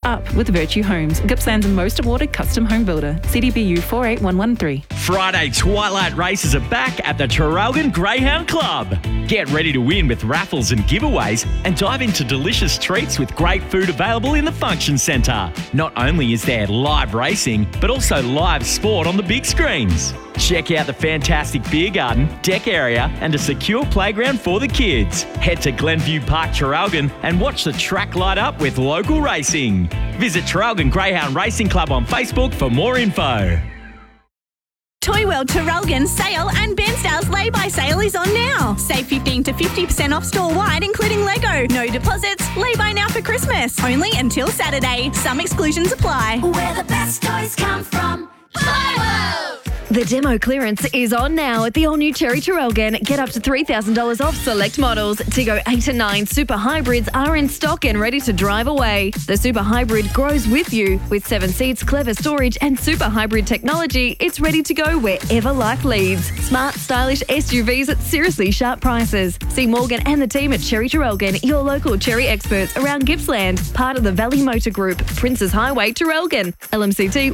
up with Virtue Homes, Gippsland's most awarded custom home builder. CDBU 48113. Friday Twilight races are back at the Traralgon Greyhound Club. Get ready to win with raffles and giveaways and dive into delicious treats with great food available in the function centre. Not only is there live racing, but also live sport on the big screens. Check out the fantastic beer garden, deck area and a secure playground for the kids. Head to Glenview Park Traralgon and watch the track light up with local racing. Visit Traralgon Greyhound Racing Club on Facebook for more info. Toy World Traralgon's sale and Bairnsdale's lay-by sale is on now. Save 15 to 50% off store-wide, including Lego. No deposits. Lay-by now for Christmas. Only until Saturday. Some exclusions apply. Where the best toys come from. Toy World! The demo clearance is on now at the all-new Cherry Traralgon. Get up to $3,000 off select models. Tiggo 8 and 9 Super Hybrids are in stock and ready to drive away. The Super Hybrid grows with you. With 7 seats, clever storage and Super Hybrid technology, it's ready to go wherever life leads. Smart, stylish SUVs at seriously sharp prices. See Morgan and the team at Cherry Traralgon, your local Cherry experts around Gippsland. Part of the Valley Motor Group, Princes Highway, Traralgon. LMCT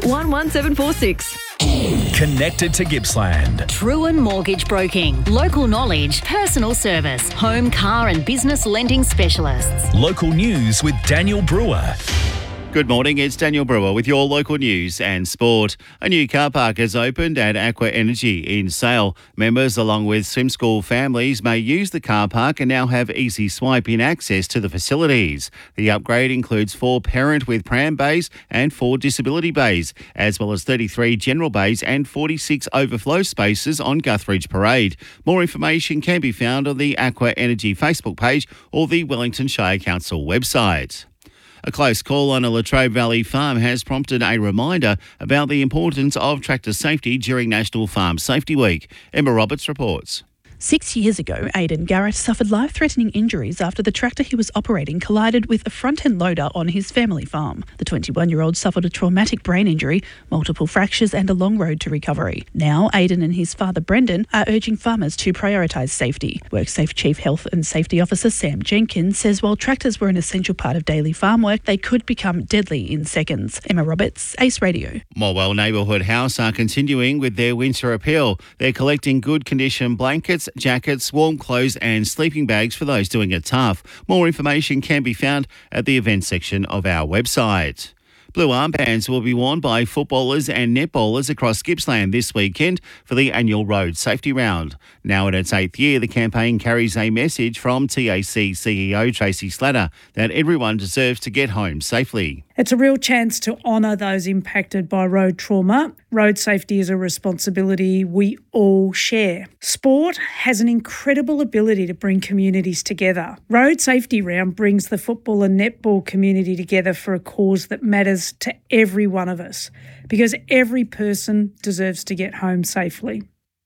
11746. Connected to Gippsland. Truen Mortgage Broking. Local knowledge, personal service, home, car and business lending specialists. Local news with Daniel Brewer. Good morning, it's Daniel Brewer with your local news and sport. A new car park has opened at Aqua Energy in Sale. Members along with swim school families may use the car park and now have easy swipe in access to the facilities. The upgrade includes 4 parent with pram bays and 4 disability bays, as well as 33 general bays and 46 overflow spaces on Guthridge Parade. More information can be found on the Aqua Energy Facebook page or the Wellington Shire Council website. A close call on a Latrobe Valley farm has prompted a reminder about the importance of tractor safety during National Farm Safety Week. Emma Roberts reports. 6 years ago, Aidan Garrett suffered life-threatening injuries after the tractor he was operating collided with a front-end loader on his family farm. The 21-year-old suffered a traumatic brain injury, multiple fractures and a long road to recovery. Now, Aidan and his father Brendan are urging farmers to prioritise safety. WorkSafe Chief Health and Safety Officer Sam Jenkins says while tractors were an essential part of daily farm work, they could become deadly in seconds. Emma Roberts, Ace Radio. Morwell Neighbourhood House are continuing with their winter appeal. They're collecting good condition blankets, jackets, warm clothes and sleeping bags for those doing it tough. More information can be found at the events section of our website. Blue armbands will be worn by footballers and netballers across Gippsland this weekend for the annual Road Safety Round. Now in its 8th year, the campaign carries a message from TAC CEO Tracy Slatter that everyone deserves to get home safely. It's a real chance to honour those impacted by road trauma. Road safety is a responsibility we all share. Sport has an incredible ability to bring communities together. Road Safety Round brings the football and netball community together for a cause that matters to every one of us, because every person deserves to get home safely.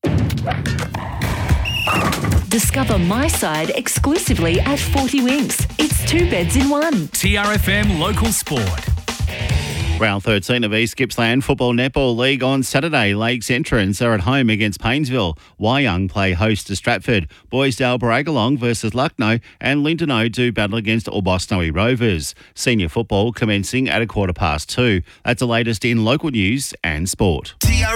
Discover My Side exclusively at 40 Winks. It's 2 beds in 1. TRFM Local Sport. Round 13 of East Gippsland Football Netball League on Saturday. Lakes Entrance are at home against Paynesville. Wyong play host to Stratford. Boysdale Barragalong versus Lucknow and Lindenow do battle against Orbostowy Rovers. Senior football commencing at 2:15. That's the latest in local news and sport.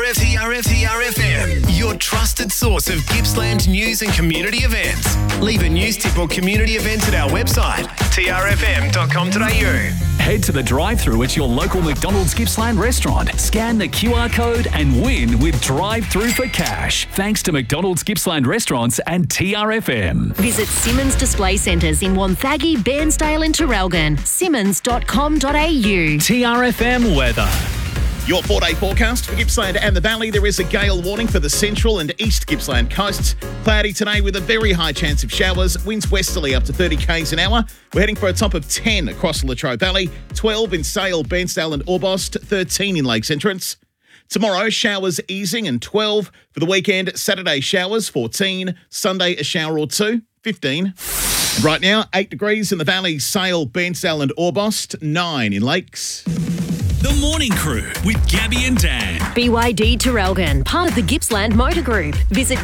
TRFM, your trusted source of Gippsland news and community events. Leave a news tip or community event at our website, trfm.com.au. Head to the drive-thru at your local McDonald's Gippsland restaurant. Scan the QR code and win with drive-thru for cash. Thanks to McDonald's Gippsland Restaurants and TRFM. Visit Simmons Display Centres in Wonthaggi, Bairnsdale and Traralgon. simmons.com.au. TRFM weather. Your 4-day forecast for Gippsland and the Valley. There is a gale warning for the central and east Gippsland coasts. Cloudy today with a very high chance of showers. Winds westerly up to 30 k's an hour. We're heading for a top of 10 across the Latrobe Valley, 12 in Sale, Bairnsdale and Orbost, 13 in Lakes Entrance. Tomorrow, showers easing and 12. For the weekend, Saturday showers, 14. Sunday, a shower or 2, 15. And right now, 8 degrees in the Valley, Sale, Bairnsdale and Orbost, 9 in Lakes. The Morning Crew with Gabby and Dan. BYD Traralgon, part of the Gippsland Motor Group. Visit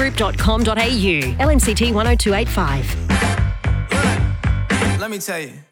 gippslandmotorgroup.com.au. LMCT 10285. Let me tell you.